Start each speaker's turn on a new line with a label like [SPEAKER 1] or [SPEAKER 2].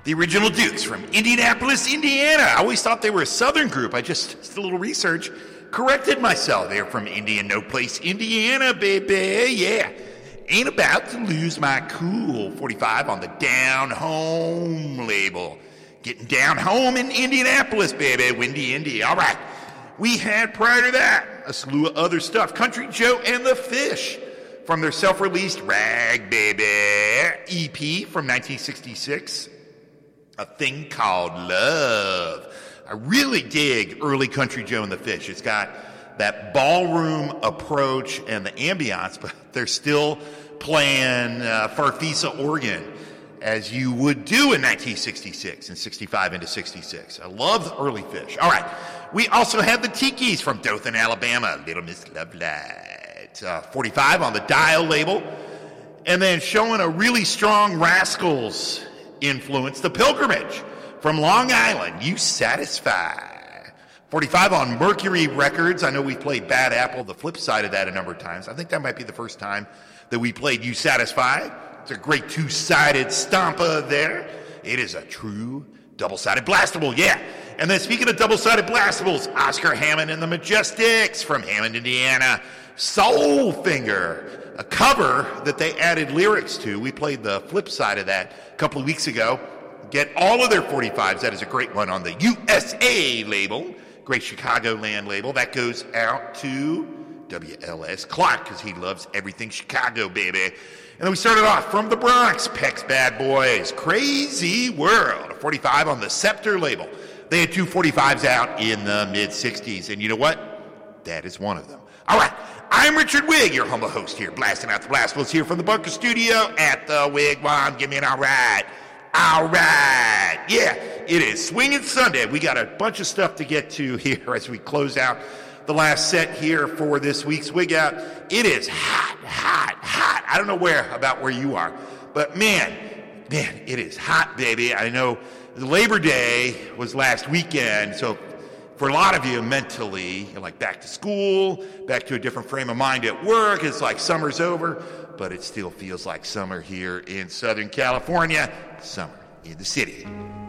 [SPEAKER 1] The Original Dukes from Indianapolis, Indiana. I always thought they were a Southern group. I just a little research, corrected myself. They're from No Place, Indiana, baby. Yeah. Ain't about to lose my cool. 45 on the Down Home label. Getting down home in Indianapolis, baby. Windy Indy. All right. We had, prior to that, a slew of other stuff. Country Joe and the Fish from their self-released Rag Baby EP from 1966. A Thing Called Love. I really dig early Country Joe and the Fish. It's got that ballroom approach and the ambiance, but they're still playing Farfisa organ as you would do in 1966 and 65 into 66. I love the early Fish. All right. We also have the Tikis from Dothan, Alabama. Little Miss Love Light. 45 on the Dial label. And then showing a really strong Rascals influence, The Pilgrimage from Long Island. You Satisfy. 45 on Mercury Records. I know we've played Bad Apple, the flip side of that, a number of times. I think that might be the first time that we played You Satisfy. It's a great two-sided stomper there. It is a true double-sided blastable, yeah. And then speaking of double-sided blastables, Oscar Hammond and the Majestics from Hammond, Indiana. Soul Finger, a cover that they added lyrics to. We played the flip side of that a couple of weeks ago. Get all of their 45s. That is a great one on the USA label. Great Chicagoland label. That goes out to WLS Clark because he loves everything Chicago, baby. And then we started off from the Bronx, Peck's Bad Boys, Crazy World, a 45 on the Scepter label. They had two 45s out in the mid-60s, and you know what? That is one of them. All right, I'm Richard Wigg, your humble host here, blasting out the blastables here from the Bunker Studio at the Wigwam. Give me an all right. All right. Yeah, it is Swinging Sunday. We got a bunch of stuff to get to here as we close out the last set here for this week's Wig Out. It is hot, hot, hot. I don't know about where you are, but man, it is hot, baby. I know Labor Day was last weekend, so for a lot of you mentally, you're like back to school, back to a different frame of mind at work. It's like summer's over, but it still feels like summer here in Southern California. Summer in the city.